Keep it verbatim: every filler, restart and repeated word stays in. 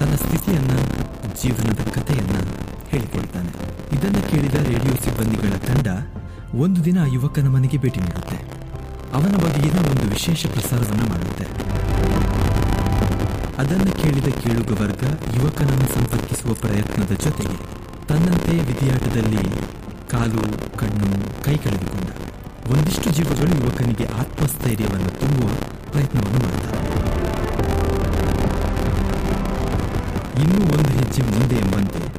ತನ್ನ ಸ್ಥಿತಿಯನ್ನ, ಜೀವನದ ಕಥೆಯನ್ನ ಹೇಳಿಕೊಳ್ತಾನೆ. ಇದನ್ನು ಕೇಳಿದ ರೇಡಿಯೋ ಸಿಬ್ಬಂದಿಗಳ ತಂಡ ಒಂದು ದಿನ ಆ ಯುವಕನ ಮನೆಗೆ ಭೇಟಿ ನೀಡುತ್ತೆ. ಅವನ ಬಗೆಗಿನ ಒಂದು ವಿಶೇಷ ಪ್ರಸಾರವನ್ನು ಮಾಡುತ್ತೆ. ಅದನ್ನು ಕೇಳಿದ ಕೇಳುಗ ವರ್ಗ ಯುವಕನನ್ನು ಸಂಪರ್ಕಿಸುವ ಪ್ರಯತ್ನದ ಜೊತೆಗೆ ತನ್ನಂತೆ ವಿಧಿಯಾಟದಲ್ಲಿ ಕಾಲು, ಕಣ್ಣು, ಕೈ ಕಳೆದುಕೊಂಡ ಒಂದಿಷ್ಟು ಜೀವಗಳು ಯುವಕನಿಗೆ ಆತ್ಮಸ್ಥೈರ್ಯವನ್ನು ತುಂಬುವ ಪ್ರಯತ್ನವನ್ನು ಮಾಡ್ತಾರೆ. ಇನ್ನೂ ಒಂದು ಹೆಜ್ಜೆ ಮುಂದೆ ಎಂಬಂತೆ